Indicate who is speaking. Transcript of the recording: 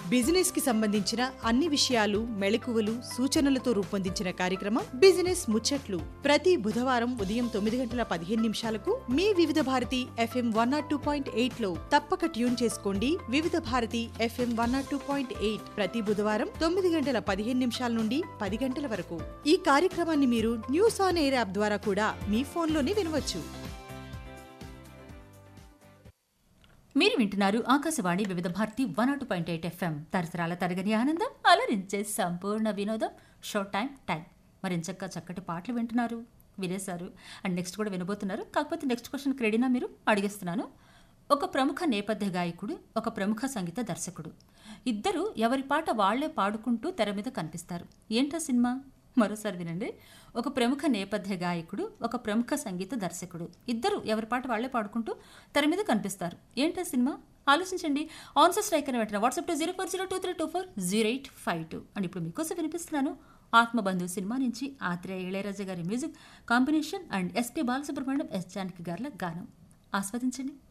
Speaker 1: Business కి సంబంధించిన అన్ని విషయాలు, మెళకువలు, సూచనలతో రూపొందించిన కార్యక్రమం బిజినెస్ ముచ్చట్లు. ప్రతి బుధవారం ఉదయం 9:15 మీ వివిధ భారతి FM 102.8 లో తప్పక ట్యూన్ చేసుకోండి. వివిధ భారతి FM 102.8 ప్రతి బుధవారం 9:15 నుండి 10 గంటల వరకు. ఈ కార్యక్రమాన్ని మీరు న్యూస్ ఆన్ ఎయిర్ యాప్ ద్వారా కూడా మీ ఫోన్లోనే వినవచ్చు.
Speaker 2: మీరు వింటున్నారు ఆకాశవాణి వివిధ భారతి 102.8 FM. తరతరాల తరగని ఆనందం, అలరించే సంపూర్ణ వినోదం. షో టైం మరించక్క చక్కటి పాటలు వినేశారు అండ్ నెక్స్ట్ కూడా వినబోతున్నారు. కాకపోతే నెక్స్ట్ క్వశ్చన్కి రెడీనా మీరు అడిగేస్తున్నాను. ఒక ప్రముఖ నేపథ్య గాయకుడు, ఒక ప్రముఖ సంగీత దర్శకుడు, ఇద్దరు ఎవరి పాట వాళ్లే పాడుకుంటూ తెర మీద కనిపిస్తారు. ఏంటా సినిమా? మరోసారి వినండి. ఒక ప్రముఖ నేపథ్య గాయకుడు, ఒక ప్రముఖ సంగీత దర్శకుడు, ఇద్దరు ఎవరి పాట వాళ్లే పాడుకుంటూ తెర మీద కనిపిస్తారు. ఏంటా సినిమా? ఆలోచించండి. ఆన్సర్ స్ట్రైక్ అని వెంటనే వాట్సాప్ 040223240852. అండ్ ఇప్పుడు మీకోసం వినిపిస్తున్నాను ఆత్మబంధు సినిమా నుంచి ఆత్రేయ ఇళయరాజా గారి music combination and SP Balasubrahmanyam, yes Janaki గార్ల గానం. ఆస్వాదించండి.